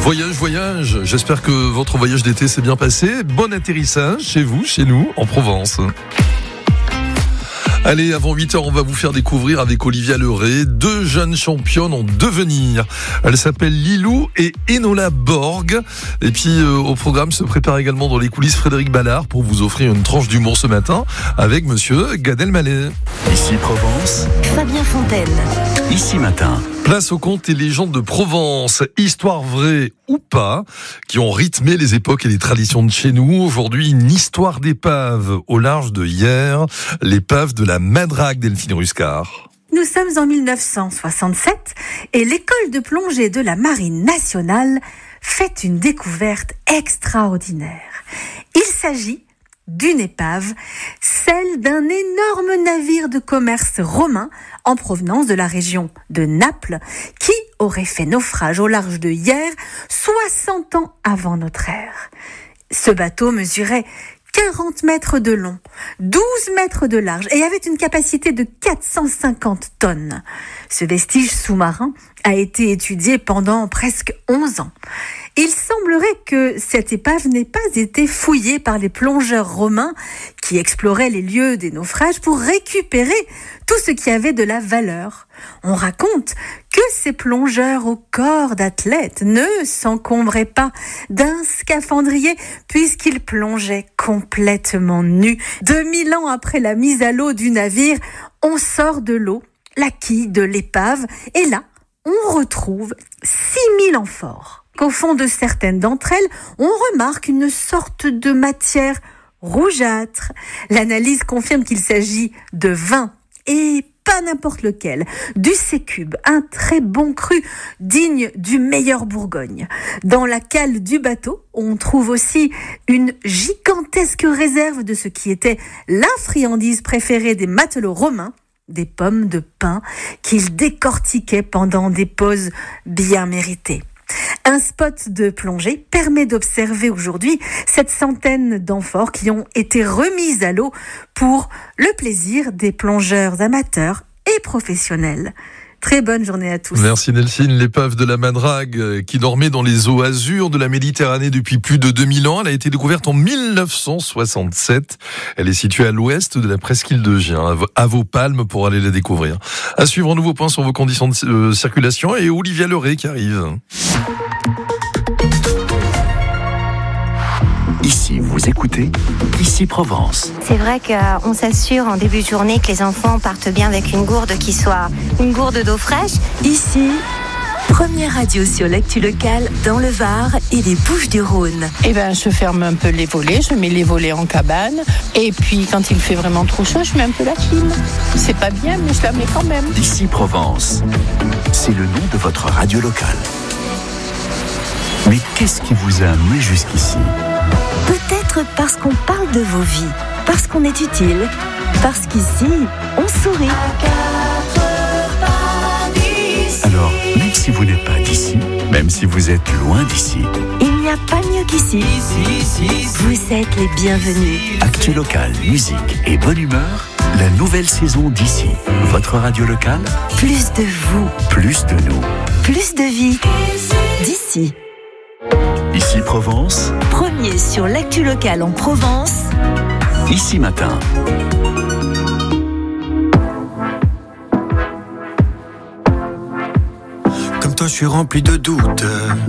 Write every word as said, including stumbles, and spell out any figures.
Voyage, voyage. J'espère que votre voyage d'été s'est bien passé. Bon atterrissage chez vous, chez nous, en Provence. Allez, avant huit heures, on va vous faire découvrir avec Olivia Leray deux jeunes championnes en devenir. Elles s'appellent Lilou et Enola Borg. Et puis, euh, au programme se prépare également dans les coulisses Frédéric Ballard pour vous offrir une tranche d'humour ce matin avec monsieur Gad Elmaleh. Ici Provence, Fabien Fontaine. Ici Matin. Place aux contes et légendes de Provence, histoire vraie ou pas, qui ont rythmé les époques et les traditions de chez nous. Aujourd'hui, une histoire d'épave au large de Hyères, l'épave de la Madrague Delphine Ruscar. Nous sommes en mille neuf cent soixante-sept et l'école de plongée de la Marine nationale fait une découverte extraordinaire. Il s'agit d'une épave, celle d'un énorme navire de commerce romain en provenance de la région de Naples qui aurait fait naufrage au large de Hyères soixante ans avant notre ère. Ce bateau mesurait quarante mètres de long, douze mètres de large et avait une capacité de quatre cent cinquante tonnes. Ce vestige sous-marin a été étudié pendant presque onze ans. Il semblerait que cette épave n'ait pas été fouillée par les plongeurs romains qui exploraient les lieux des naufrages pour récupérer tout ce qui avait de la valeur. On raconte que ces plongeurs au corps d'athlète ne s'encombraient pas d'un scaphandrier puisqu'ils plongeaient complètement nus. deux mille ans après la mise à l'eau du navire, on sort de l'eau, la quille de l'épave, et là, on retrouve six mille amphores. Qu'au fond de certaines d'entre elles, on remarque une sorte de matière rougeâtre. L'analyse confirme qu'il s'agit de vin, et pas n'importe lequel, du Sécube, un très bon cru digne du meilleur Bourgogne. Dans la cale du bateau, on trouve aussi une gigantesque réserve de ce qui était la friandise préférée des matelots romains, des pommes de pin qu'ils décortiquaient pendant des pauses bien méritées. Un spot de plongée permet d'observer aujourd'hui cette centaine d'amphores qui ont été remises à l'eau pour le plaisir des plongeurs amateurs et professionnels. Très bonne journée à tous. Merci Delphine. L'épave de la Madrague qui dormait dans les eaux azur de la Méditerranée depuis plus de deux mille ans. Elle a été découverte en mille neuf cent soixante-sept. Elle est située à l'ouest de la presqu'île de Gien, à vos palmes pour aller la découvrir. À suivre un nouveau point sur vos conditions de circulation et Olivia Leray qui arrive. Ici, vous écoutez Ici Provence. C'est vrai qu'on s'assure en début de journée que les enfants partent bien avec une gourde qui soit une gourde d'eau fraîche. Ici, première radio sur l'actu locale dans le Var et les Bouches-du-Rhône. Eh ben, je ferme un peu les volets, je mets les volets en cabane. Et puis, quand il fait vraiment trop chaud, je mets un peu la clim. C'est pas bien, mais je la mets quand même. Ici Provence, c'est le nom de votre radio locale. Mais qu'est-ce qui vous a amené jusqu'ici ? Peut-être parce qu'on parle de vos vies, parce qu'on est utile, parce qu'ici, on sourit. Alors, même si vous n'êtes pas d'ici, même si vous êtes loin d'ici, il n'y a pas mieux qu'ici. Vous êtes les bienvenus. Actu local, musique et bonne humeur, la nouvelle saison d'Ici. Votre radio locale, Plus de vous, plus de nous. plus de vie. D'ici. Ici Provence, Premier sur l'actu locale en Provence. Ici Matin. Comme toi, je suis rempli de doutes.